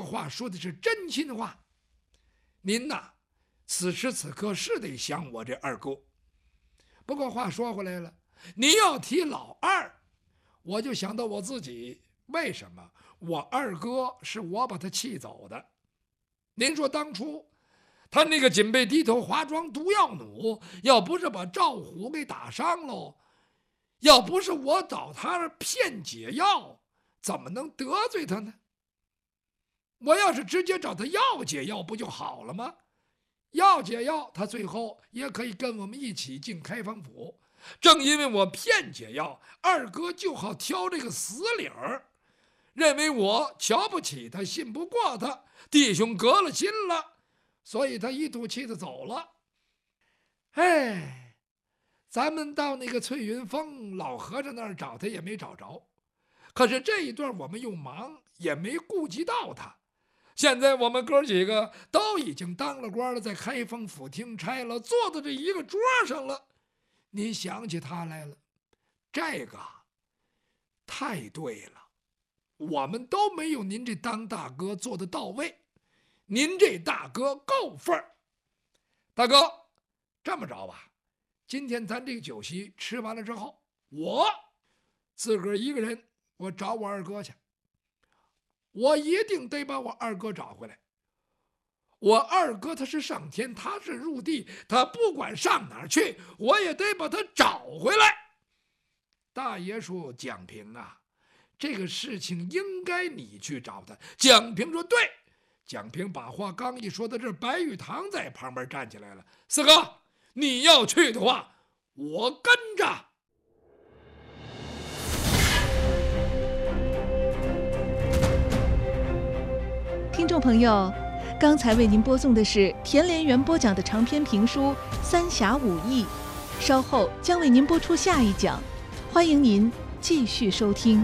个话说的是真心话。您呐，此时此刻是得想我这二哥。不过话说回来了，您要提老二，我就想到我自己。为什么？我二哥是我把他气走的。您说当初他那个锦背低头华装毒药弩，要不是把赵虎给打伤喽，要不是我找他骗解药，怎么能得罪他呢？我要是直接找他要解药不就好了吗？要解药，他最后也可以跟我们一起进开封府。正因为我骗解药，二哥就好挑这个死理儿，认为我瞧不起他，信不过他，弟兄隔了心了，所以他一赌气的走了。哎，咱们到那个翠云峰老和尚那儿找他也没找着，可是这一段我们又忙，也没顾及到他。现在我们哥几个都已经当了官了，在开封府听差了，坐在这一个桌上了，您想起他来了，这个太对了，我们都没有您这当大哥做的到位，您这大哥够份儿。大哥，这么着吧，今天咱这个酒席吃完了之后，我自个儿一个人，我找我二哥去。我一定得把我二哥找回来。我二哥他是上天，他是入地，他不管上哪儿去，我也得把他找回来。大爷说：“蒋平啊，这个事情应该你去找他。”蒋平说：“对。”蒋平把话刚一说到这儿，白玉堂在旁边站起来了：“四哥，你要去的话，我跟着。” 听众朋友，刚才为您播送的是田连元播讲的长篇评书《三侠五义》，稍后将为您播出下一讲，欢迎您继续收听。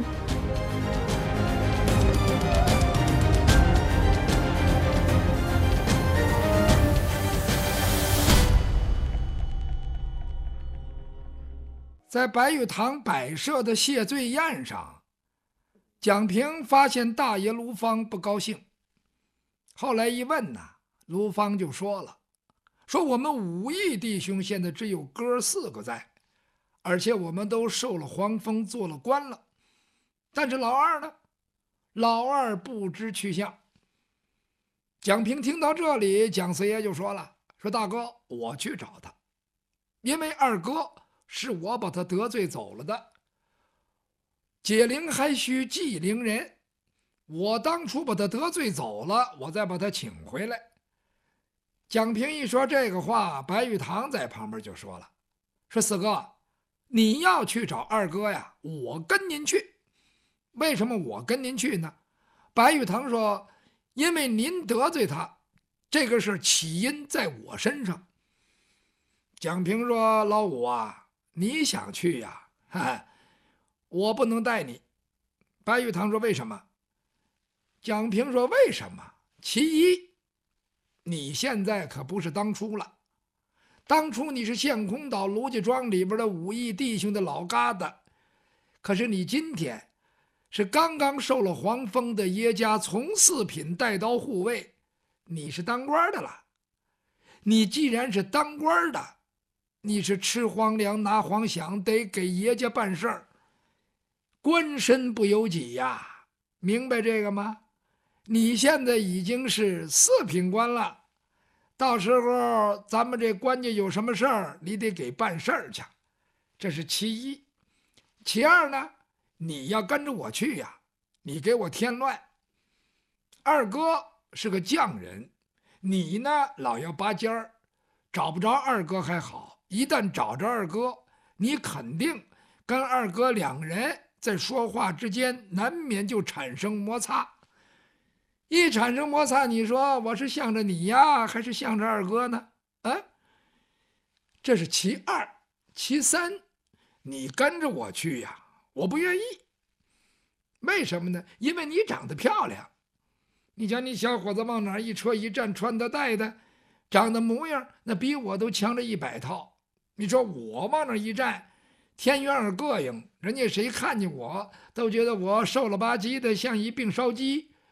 在白玉堂摆设的谢罪宴上，蒋平发现大爷卢芳不高兴。后来一问呢，卢芳就说了，说我们5义弟兄现在只有哥4个在，而且我们都受了皇封，做了官了，但是老二呢？老二不知去向。蒋平听到这里，蒋四爷就说了，说大哥，我去找他，因为二哥是我把他得罪走了的，解铃还须系铃人，我当初把他得罪走了，我再把他请回来。蒋平一说这个话，白玉堂在旁边就说了，说四哥，你要去找二哥呀，我跟您去。为什么我跟您去呢？白玉堂说，因为您得罪他，这个事起因在我身上。蒋平说，老五啊，你想去呀？我不能带你。白玉堂说，为什么？蒋平说，为什么？其一，你现在可不是当初了，当初你是献空岛卢家庄里边的5义弟兄的老疙瘩，可是你今天是刚刚受了皇封的耶家从4品带刀护卫，你是当官的了。你既然是当官的，你是吃皇粮拿皇饷，得给爷家办事儿，官身不由己呀，明白这个吗？你现在已经是4品官了，到时候咱们这官家有什么事儿，你得给办事儿去，这是其一。其二呢，你要跟着我去呀，你给我添乱。二哥是个匠人，你呢老要拔尖儿，找不着二哥还好，一旦找着二哥，你肯定跟二哥2人在说话之间难免就产生摩擦。一产生摩擦，你说我是向着你呀，还是向着二哥呢？这是其二。其三，你跟着我去呀，我不愿意。为什么呢？因为你长得漂亮。你瞧你小伙子往哪一车一站，穿的戴的，长得模样，那比我都强着100套。你说我往那一站，天元儿膈应，人家谁看见我都觉得我瘦了吧唧的，像一病烧鸡。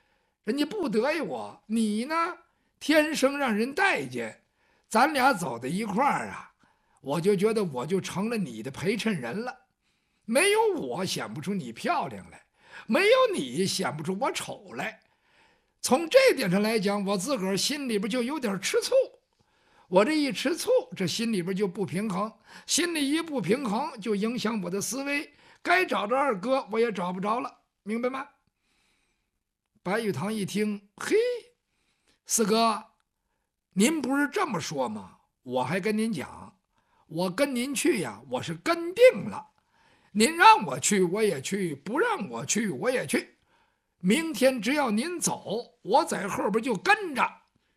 人家不得意我，你呢天生让人待见，咱俩走到一块儿啊，我就觉得我就成了你的陪衬人了。没有我显不出你漂亮来，没有你显不出我丑来。从这点上来讲，我自个儿心里边就有点吃醋。我这一吃醋，这心里边就不平衡，心里一不平衡，就影响我的思维，该找着二哥我也找不着了，明白吗？白玉堂一听，嘿，四哥，您不是这么说吗？我还跟您讲，我跟您去呀，我是跟定了。您让我去我也去，不让我去我也去。明天只要您走，我在后边就跟着。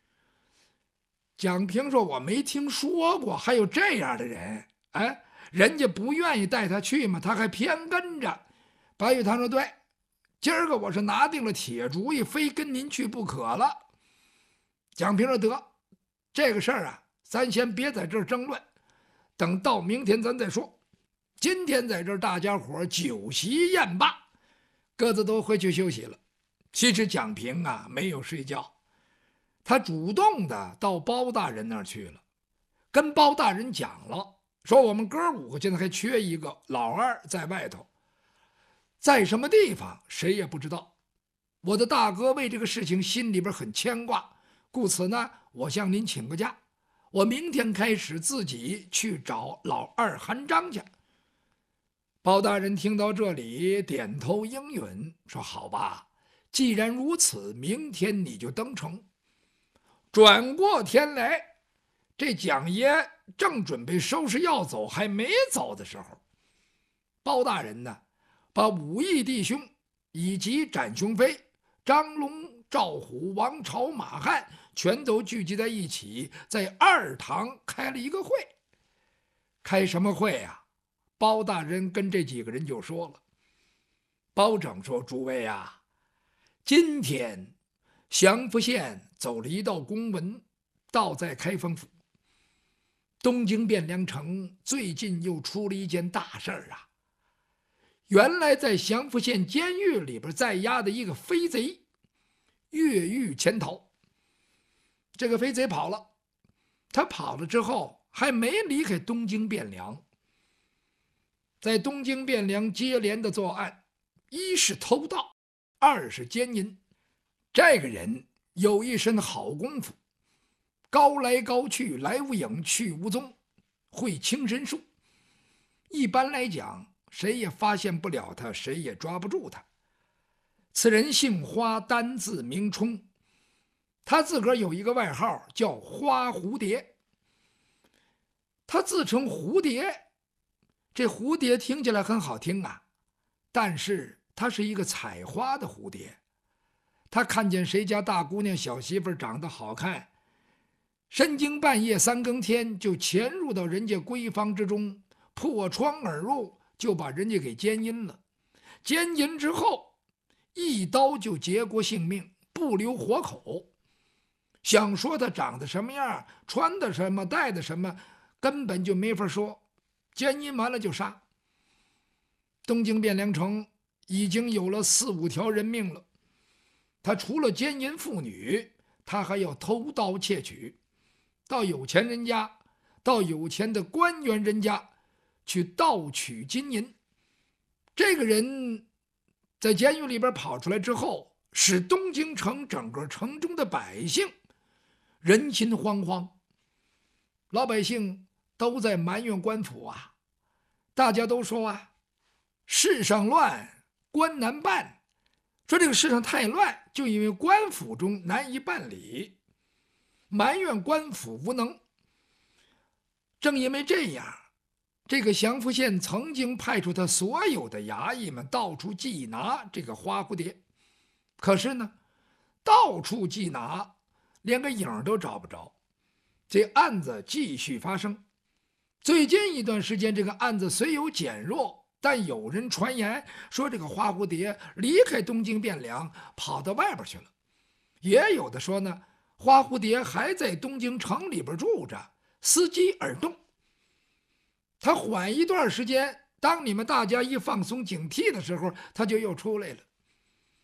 蒋平说：“我没听说过还有这样的人，哎，人家不愿意带他去嘛，他还偏跟着。”白玉堂说：“对，今儿个我是拿定了铁主意，非跟您去不可了。”蒋平说：“得，这个事儿啊，咱先别在这儿争论，等到明天咱再说。今天在这儿大家伙酒席宴罢，各自都回去休息了。”其实蒋平啊没有睡觉，他主动的到包大人那儿去了，跟包大人讲了，说我们哥5个现在还缺一个，老二在外头，在什么地方谁也不知道。我的大哥为这个事情心里边很牵挂，故此呢，我向您请个假，我明天开始自己去找老二韩章去。包大人听到这里，点头应允，说：“好吧，既然如此，明天你就登城。”转过天来，这蒋爷正准备收拾要走，还没走的时候，包大人呢，把武义弟兄以及展雄飞、张龙、赵虎、王朝、马汉全都聚集在一起，在二堂开了一个会。开什么会啊？包大人跟这几个人就说了。包拯说：“诸位啊，今天祥符县走了一道公文，道在开封府。东京汴梁城最近又出了一件大事儿啊！原来在祥符县监狱里边在押的一个飞贼，越狱潜逃。这个飞贼跑了，他跑了之后还没离开东京汴梁，在东京汴梁接连的作案，一是偷盗，二是奸淫。这个人有一身好功夫，高来高去，来无影去无踪，会轻身术。一般来讲，谁也发现不了他，谁也抓不住他。此人姓花，单字明冲，他自个儿有一个外号叫花蝴蝶。他自称蝴蝶，这蝴蝶听起来很好听啊，但是他是一个采花的蝴蝶。他看见谁家大姑娘小媳妇长得好看，深更半夜3更天就潜入到人家闺房之中，破窗而入，就把人家给奸淫了。奸淫之后，一刀就结过性命，不留活口。想说他长得什么样，穿的什么，戴的什么，根本就没法说。奸淫完了就杀。东京汴梁城已经有了4、5条人命了。他除了奸淫妇女，他还要偷盗窃取，到有钱人家，到有钱的官员人家去盗取金银。这个人在监狱里边跑出来之后，使东京城整个城中的百姓人心惶惶，老百姓都在埋怨官府啊，大家都说啊，世上乱，官难办。说这个世上太乱，就因为官府中难以办理，埋怨官府无能。正因为这样，这个祥符县曾经派出他所有的衙役们到处缉拿这个花蝴蝶，可是呢，到处缉拿，连个影都找不着。这案子继续发生。最近一段时间，这个案子虽有减弱，但有人传言说这个花蝴蝶离开东京汴梁，跑到外边去了。也有的说呢，花蝴蝶还在东京城里边住着，伺机而动。他缓一段时间，当你们大家一放松警惕的时候，他就又出来了。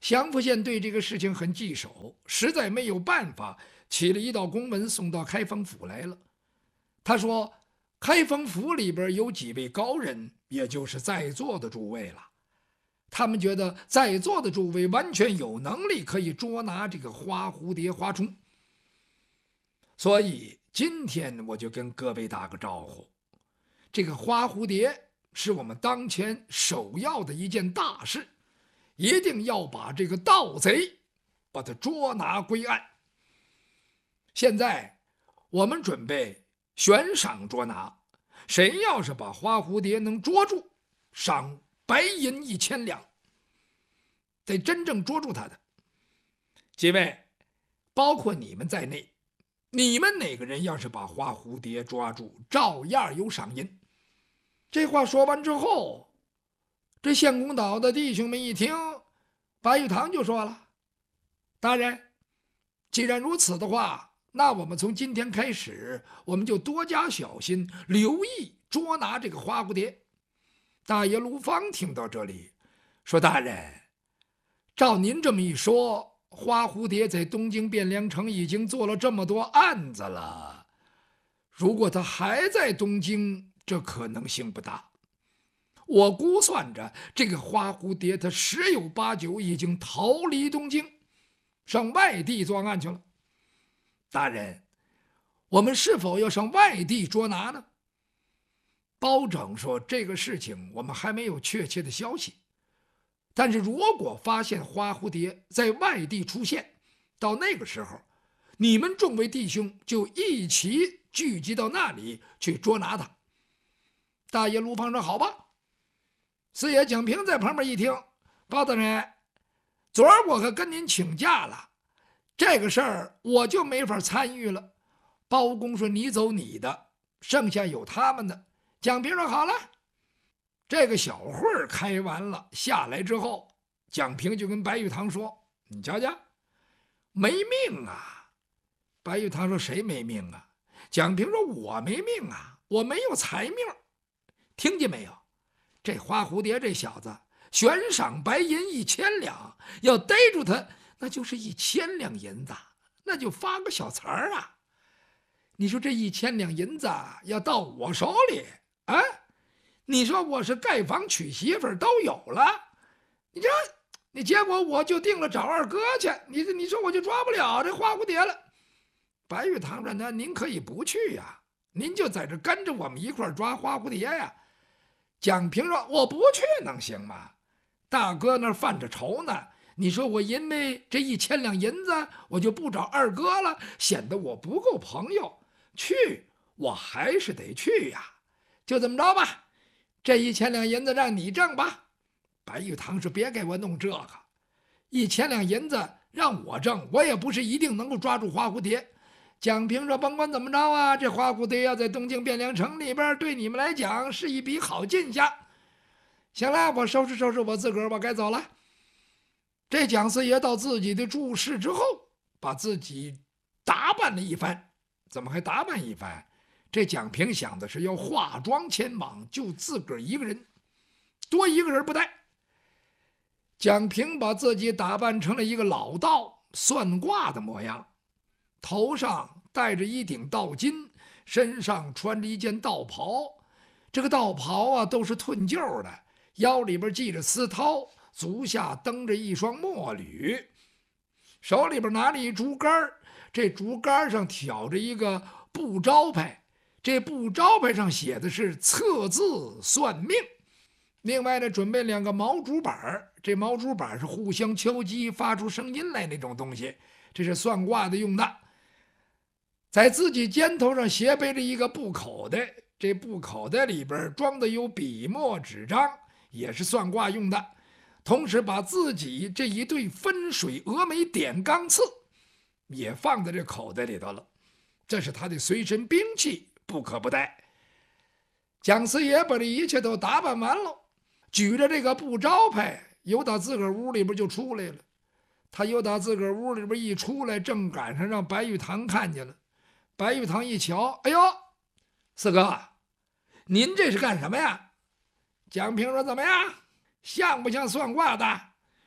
祥符县对这个事情很棘手，实在没有办法，起了一道公文送到开封府来了。他说开封府里边有几位高人，也就是在座的诸位了，他们觉得在座的诸位完全有能力可以捉拿这个花蝴蝶花虫，所以今天我就跟各位打个招呼，这个花蝴蝶是我们当前首要的一件大事，一定要把这个盗贼把他捉拿归案。现在我们准备悬赏捉拿，谁要是把花蝴蝶能捉住，赏白银1000两，得真正捉住他的。几位，包括你们在内，你们哪个人要是把花蝴蝶抓住，照样有赏银。这话说完之后，这县公岛的弟兄们一听，白玉堂就说了：大人，既然如此的话，那我们从今天开始，我们就多加小心，留意捉拿这个花蝴蝶。大爷卢芳听到这里说：大人，照您这么一说，花蝴蝶在东京汴梁城已经做了这么多案子了，如果他还在东京，这可能性不大。我估算着这个花蝴蝶它10有8九已经逃离东京，上外地作案去了。大人，我们是否要上外地捉拿呢？包拯说：这个事情我们还没有确切的消息，但是如果发现花蝴蝶在外地出现，到那个时候，你们众位弟兄就一起聚集到那里去捉拿他。大爷卢芳说：好吧。四爷蒋平在旁边一听：包大人，昨儿我可跟您请假了，这个事儿我就没法参与了。包公说：你走你的，剩下有他们的。蒋平说：好了。这个小会儿开完了下来之后，蒋平就跟白玉堂说：你瞧瞧，没命啊。白玉堂说：谁没命啊？蒋平说：我没命啊，我没有财命。听见没有？这花蝴蝶这小子悬赏白银1000两，要逮住他，那就是1000两银子，那就发个小财儿啊。你说这1000两银子要到我手里啊，你说我是盖房娶媳妇都有了，你结果我就定了找二哥去，你说我就抓不了这花蝴蝶了。白玉堂说：那您可以不去呀，您就在这跟着我们一块抓花蝴蝶呀。蒋平说：我不去能行吗？大哥那儿犯着愁呢，你说我因为这1000两银子我就不找二哥了，显得我不够朋友，去我还是得去呀。就这么着吧，这1000两银子让你挣吧。白玉堂说：别给我弄这个，1000两银子让我挣，我也不是一定能够抓住花蝴蝶。蒋平说：甭管怎么着啊，这花蝴蝶要在东京汴梁城里边，对你们来讲是一笔好进项。行了，我收拾收拾我自个儿，我该走了。这蒋四爷到自己的住室之后，把自己打扮了一番。怎么还打扮一番？这蒋平想的是要化妆前往，就自个儿一个人，多一个人不带。蒋平把自己打扮成了一个老道算卦的模样，头上戴着一顶道巾，身上穿着一件道袍。这个道袍啊都是褪旧的，腰里边系着丝绦，足下蹬着一双墨履，手里边拿着一竹竿，这竹竿上挑着一个布招牌，这布招牌上写的是测字算命。另外呢，准备2个毛竹板，这毛竹板是互相敲击发出声音来那种东西，这是算卦的用的。在自己肩头上斜背着一个布口袋，这布口袋里边装的有笔墨纸张，也是算卦用的。同时把自己这一对分水峨眉点钢刺也放在这口袋里头了，这是他的随身兵器，不可不带。蒋四爷把这一切都打扮完了，举着这个布招牌，由打自个儿屋里边就出来了。他由打自个儿屋里边一出来，正赶上让白玉堂看见了。白玉堂一瞧，哎呦，四哥，您这是干什么呀？蒋平说：怎么样，像不像算卦的？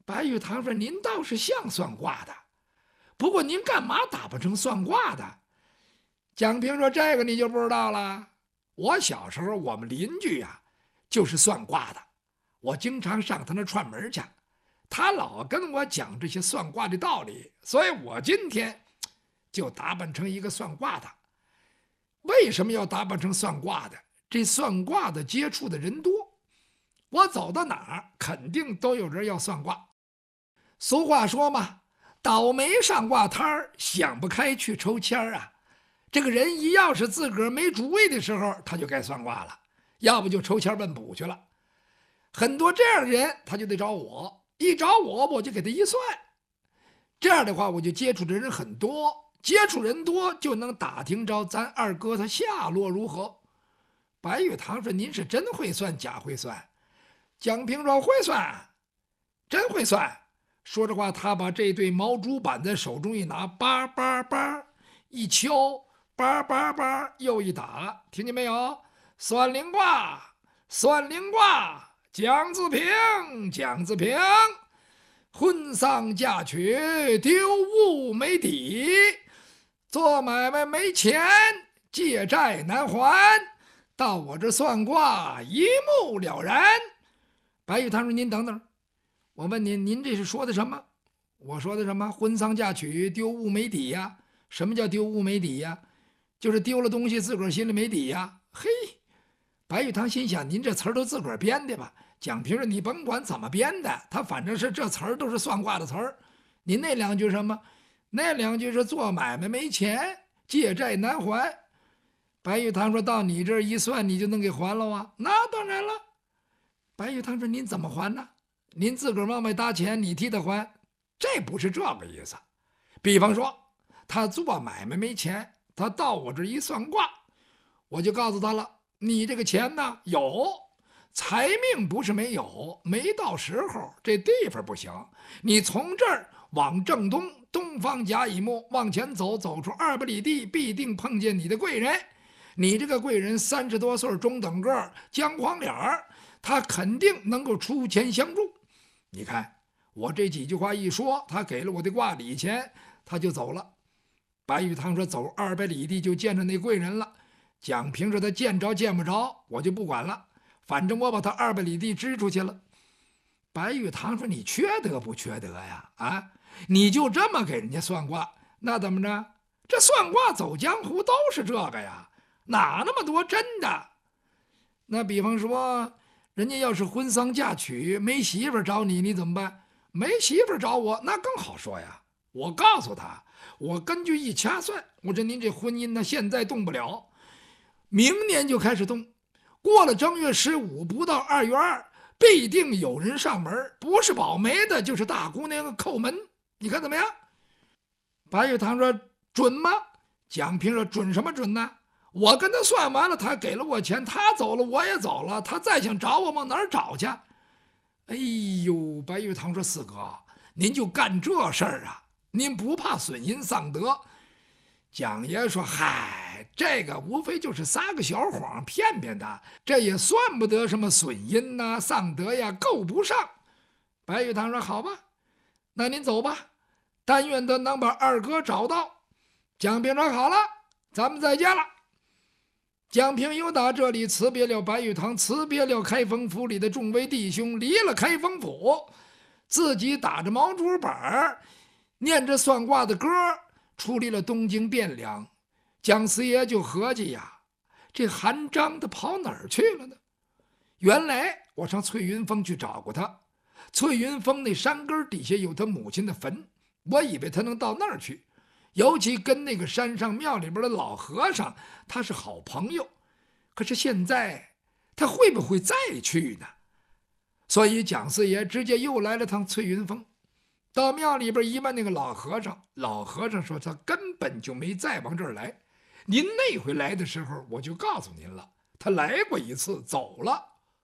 白玉堂说：“您倒是像算卦的，不过您干嘛打扮成算卦的？”蒋平说：“这个你就不知道了。我小时候我们邻居呀，就是算卦的，我经常上他那串门去，他老跟我讲这些算卦的道理，所以我今天就打扮成一个算卦的。为什么要打扮成算卦的？这算卦的接触的人多，我走到哪儿肯定都有人要算卦。俗话说嘛，倒霉上卦摊儿，想不开去抽签儿啊。这个人一要是自个儿没主意的时候，他就该算卦了，要不就抽签问卜去了。很多这样的人，他就得找我，一找我，我就给他一算。这样的话，我就接触的人很多，接触人多就能打听着咱二哥他下落如何。白玉堂说：“您是真会算假会算？”蒋平说：“会算，真会算。”说着话，他把这对毛竹板在手中一拿，叭叭叭一敲，叭叭叭又一打，听见没有？算灵卦，算灵卦，蒋自平，蒋自平，婚丧嫁娶，丢物没底，做买卖没钱，借债难还，到我这算卦一目了然。白玉堂说：“您等等，我问您，您这是说的什么？”我说的什么？婚丧嫁娶，丢物没底呀？什么叫丢物没底呀？就是丢了东西，自个儿心里没底呀。嘿，白玉堂心想：您这词儿都自个儿编的吧？蒋平说：“你甭管怎么编的，他反正是这词儿都是算卦的词儿。您那两句什么？那两句是做买卖没钱，借债难还。”白玉堂说：“到你这儿一算，你就能给还了啊？”那当然了。白玉堂说：“您怎么还呢？您自个儿往外搭钱，你替他还？这不是这个意思。比方说，他做买卖没钱，他到我这一算卦，我就告诉他了：你这个钱呢有，财命不是没有，没到时候，这地方不行。你从这儿往正东，东方甲乙木往前走，走出200里地，必定碰见你的贵人。你这个贵人30多岁，中等个，姜黄脸儿，他肯定能够出钱相助。你看我这几句话一说，他给了我的卦礼钱，他就走了。”白玉堂说：“走200里地就见着那贵人了。”蒋平说：“他见着见不着，我就不管了，反正我把他200里地支出去了。”白玉堂说：“你缺德不缺德呀？啊，你就这么给人家算卦，那怎么着？这算卦走江湖都是这个呀，哪那么多真的？那比方说，人家要是婚丧嫁娶没媳妇找你，你怎么办？没媳妇找我，那更好说呀。我告诉他，我根据一掐算，我说您这婚姻呢，现在动不了，明年就开始动，过了正月15，不到2月2，必定有人上门，不是保媒的，就是大姑娘叩门，你看怎么样？”白玉堂说：“准吗？”蒋平说：“准什么准呢？我跟他算完了，他给了我钱，他走了，我也走了，他再想找我，往哪儿找去？”哎呦，白玉堂说：“四哥，您就干这事儿啊？您不怕损阴丧德？”蒋爷说：“嗨，这个无非就是撒个小谎骗骗他，这也算不得什么损阴呐、丧德呀，够不上。”白玉堂说：“好吧，那您走吧，但愿他能把二哥找到。”蒋平说：“好了，咱们再见了。”蒋平又打这里辞别了白玉堂，辞别了开封府里的众位弟兄，离了开封府，自己打着毛竹板，念着算卦的歌，出离了东京汴梁。蒋四爷就合计呀，这韩章他跑哪儿去了呢？原来我上翠云峰去找过他，翠云峰那山根底下有他母亲的坟，我以为他能到那儿去，尤其跟那个山上庙里边的老和尚他是好朋友。可是现在他会不会再去呢？所以蒋四爷直接又来了趟翠云峰，到庙里边一问那个老和尚，老和尚说他根本就没再往这儿来，您那回来的时候我就告诉您了，他来过一次走了。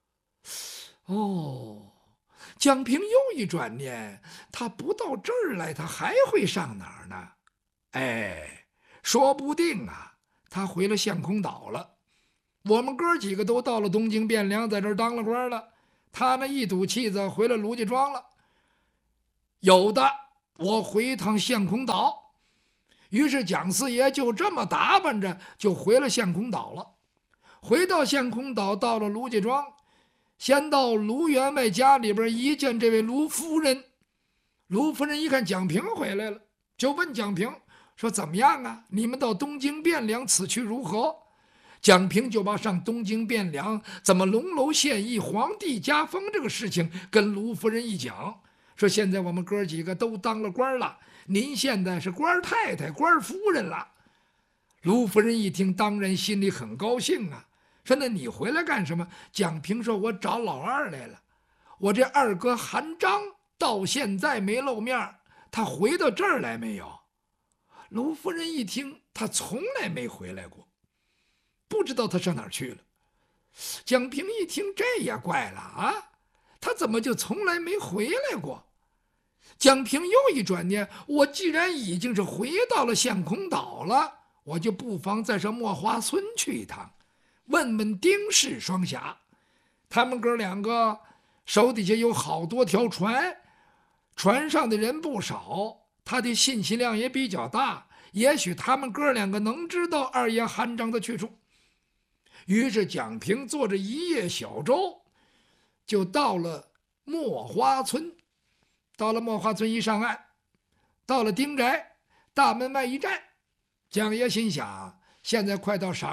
哦，蒋平又一转念，他不到这儿来，他还会上哪儿呢？哎，说不定啊，他回了相空岛了。我们哥几个都到了东京汴梁，在这儿当了官了。他那一赌气子回了卢家庄了。 有的，我回一趟陷空岛。于是蒋四爷就这么打扮着就回了陷空岛了。回到陷空岛，到了卢家庄，先到卢员外家里边一见这位卢夫人。卢夫人一看蒋平回来了，就问蒋平说：“怎么样啊？你们到东京汴梁此去如何？”蒋平就把上东京汴梁怎么龙楼献艺、皇帝加封这个事情跟卢夫人一讲，说现在我们哥几个都当了官了，您现在是官太太、官夫人了。卢夫人一听，当然心里很高兴啊，说那你回来干什么？蒋平说：“我找老二来了，我这二哥韩章到现在没露面，他回到这儿来没有？”卢夫人一听，他从来没回来过，不知道他上哪儿去了。蒋平一听，这也怪了啊，他怎么就从来没回来过？蒋平又一转念，我既然已经是回到了陷空岛了，我就不妨再上墨花村去一趟，问问丁氏双侠。他们哥两个手底下有好多条船，船上的人不少，他的信息量也比较大，也许他们哥两个能知道二爷韩章的去处。于是蒋平坐着一叶小舟，就到了墨花村。到了墨花村一上岸，到了丁宅，大门外一站，蒋爷心想，现在快到晌